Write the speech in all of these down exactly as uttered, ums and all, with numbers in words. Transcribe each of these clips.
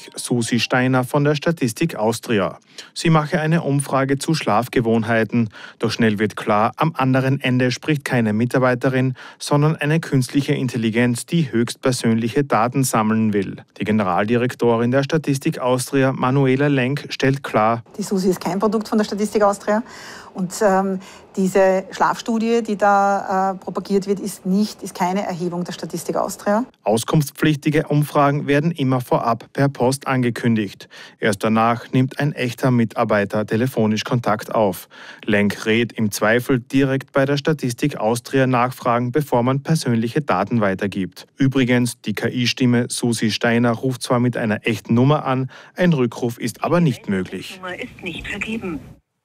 sich Susi Steiner von der Statistik Austria. Sie mache eine Umfrage zu Schlafgewohnheiten. Doch schnell wird klar, am anderen Ende spricht keine Mitarbeiterin, sondern eine künstliche Intelligenz, die höchstpersönliche Daten sammeln will. Die Generaldirektorin der Statistik Austria, Manuela Lenk, stellt klar: Die Susi ist kein Produkt von der Statistik Austria. Und ähm, diese Schlafstudie, die da äh, propagiert wird, ist nicht, ist keine Erhebung der Statistik Austria. Auskunftspflichtige Umfragen werden immer vorab per Post angekündigt. Erst danach nimmt ein echter Mitarbeiter telefonisch Kontakt auf. Lenk rät im Zweifel direkt bei der Statistik Austria nachfragen, bevor man persönliche Daten weitergibt. Übrigens, die K I-Stimme Susi Steiner ruft zwar mit einer echten Nummer an, ein Rückruf ist aber nicht möglich. Die Nummer ist nicht vergeben.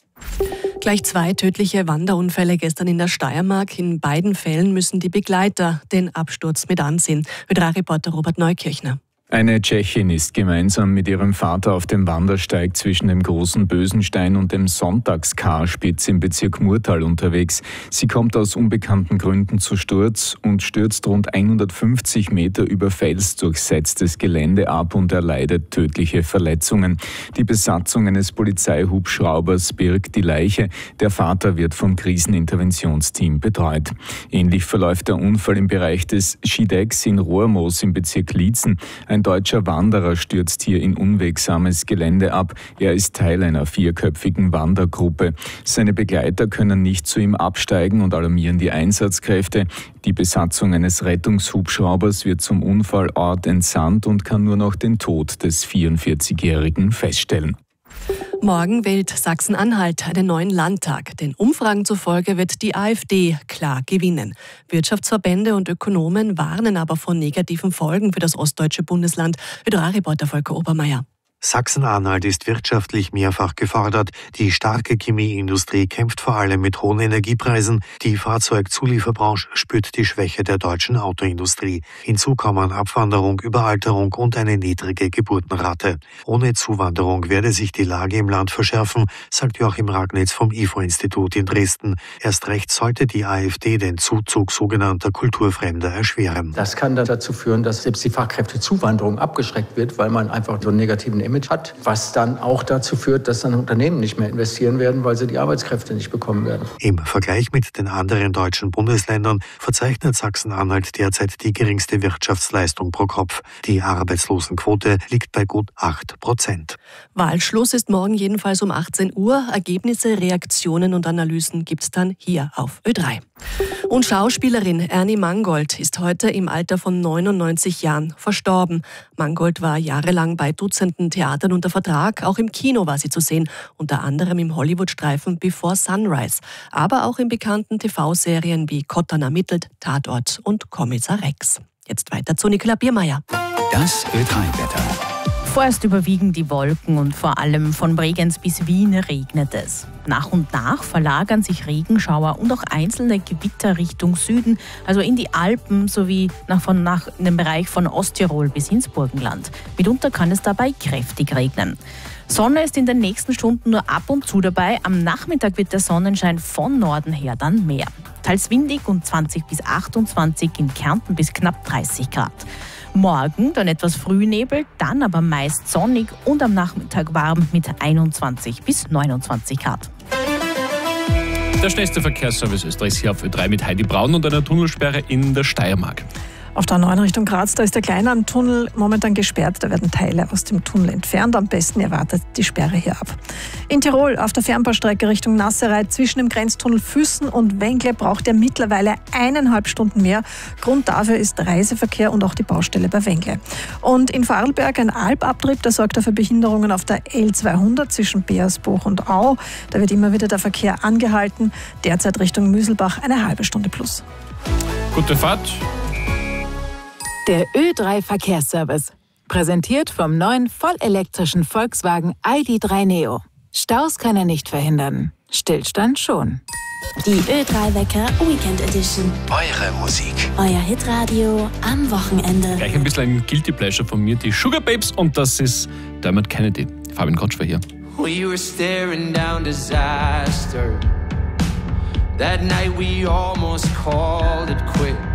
Gleich zwei tödliche Wanderunfälle gestern in der Steiermark. In beiden Fällen müssen die Begleiter den Absturz mit ansehen. Ö drei Reporter Robert Neukirchner. Eine Tschechin ist gemeinsam mit ihrem Vater auf dem Wandersteig zwischen dem Großen Bösenstein und dem Sonntagskarspitz im Bezirk Murtal unterwegs. Sie kommt aus unbekannten Gründen zu Sturz und stürzt rund hundertfünfzig Meter über felsdurchsetztes Gelände ab und erleidet tödliche Verletzungen. Die Besatzung eines Polizeihubschraubers birgt die Leiche. Der Vater wird vom Kriseninterventionsteam betreut. Ähnlich verläuft der Unfall im Bereich des Schidecks in Rohrmoos im Bezirk Liezen. Ein deutscher Wanderer stürzt hier in unwegsames Gelände ab. Er ist Teil einer vierköpfigen Wandergruppe. Seine Begleiter können nicht zu ihm absteigen und alarmieren die Einsatzkräfte. Die Besatzung eines Rettungshubschraubers wird zum Unfallort entsandt und kann nur noch den Tod des vierundvierzigjährigen feststellen. Morgen wählt Sachsen-Anhalt einen neuen Landtag. Den Umfragen zufolge wird die AfD klar gewinnen. Wirtschaftsverbände und Ökonomen warnen aber vor negativen Folgen für das ostdeutsche Bundesland. Ö drei Reporter Volker Obermeier. Sachsen-Anhalt ist wirtschaftlich mehrfach gefordert. Die starke Chemieindustrie kämpft vor allem mit hohen Energiepreisen. Die Fahrzeugzulieferbranche spürt die Schwäche der deutschen Autoindustrie. Hinzu kommen Abwanderung, Überalterung und eine niedrige Geburtenrate. Ohne Zuwanderung werde sich die Lage im Land verschärfen, sagt Joachim Ragnitz vom I F O-Institut in Dresden. Erst recht sollte die AfD den Zuzug sogenannter Kulturfremder erschweren. Das kann dann dazu führen, dass selbst die Fachkräftezuwanderung abgeschreckt wird, weil man einfach so einen negativen Image hat, was dann auch dazu führt, dass dann Unternehmen nicht mehr investieren werden, weil sie die Arbeitskräfte nicht bekommen werden. Im Vergleich mit den anderen deutschen Bundesländern verzeichnet Sachsen-Anhalt derzeit die geringste Wirtschaftsleistung pro Kopf. Die Arbeitslosenquote liegt bei gut acht Prozent. Wahlschluss ist morgen jedenfalls um achtzehn Uhr. Ergebnisse, Reaktionen und Analysen gibt's dann hier auf Ö drei. Und Schauspielerin Ernie Mangold ist heute im Alter von neunundneunzig Jahren verstorben. Mangold war jahrelang bei Dutzenden Theatern unter Vertrag. Auch im Kino war sie zu sehen, unter anderem im Hollywood-Streifen Before Sunrise, aber auch in bekannten T V-Serien wie Kottern ermittelt, Tatort und Kommissar Rex. Jetzt weiter zu Nicola Biermeier. Das Ö drei Wetter. Vorerst überwiegen die Wolken und vor allem von Bregenz bis Wien regnet es. Nach und nach verlagern sich Regenschauer und auch einzelne Gewitter Richtung Süden, also in die Alpen sowie nach, von, nach in den Bereich von Osttirol bis ins Burgenland. Mitunter kann es dabei kräftig regnen. Sonne ist in den nächsten Stunden nur ab und zu dabei. Am Nachmittag wird der Sonnenschein von Norden her dann mehr. Teils windig und zwanzig bis achtundzwanzig, in Kärnten bis knapp dreißig Grad. Morgen dann etwas Frühnebel, dann aber meist sonnig und am Nachmittag warm mit einundzwanzig bis neunundzwanzig Grad. Der schnellste Verkehrsservice Österreichs hier auf Ö drei mit Heidi Braun und einer Tunnelsperre in der Steiermark. Auf der neuen Richtung Graz, da ist der Kleinern-Tunnel momentan gesperrt. Da werden Teile aus dem Tunnel entfernt. Am besten erwartet die Sperre hier ab. In Tirol auf der Fernbahnstrecke Richtung Nassereit zwischen dem Grenztunnel Füssen und Wengle braucht er mittlerweile eineinhalb Stunden mehr. Grund dafür ist Reiseverkehr und auch die Baustelle bei Wengle. Und in Vorarlberg ein Alpabtrieb, der sorgt für Behinderungen auf der L zweihundert zwischen Beersbuch und Au. Da wird immer wieder der Verkehr angehalten. Derzeit Richtung Müselbach eine halbe Stunde plus. Gute Fahrt. Der Ö drei Verkehrsservice. Präsentiert vom neuen vollelektrischen Volkswagen I D drei Neo. Staus kann er nicht verhindern. Stillstand schon. Die Ö drei Wecker Weekend Edition. Eure Musik. Euer Hitradio am Wochenende. Gleich ein bisschen ein Guilty Pleasure von mir, die Sugar Babes, und das ist Dermot Kennedy. Fabian Kotsch war hier. We were staring down disaster. That night we almost called it quits.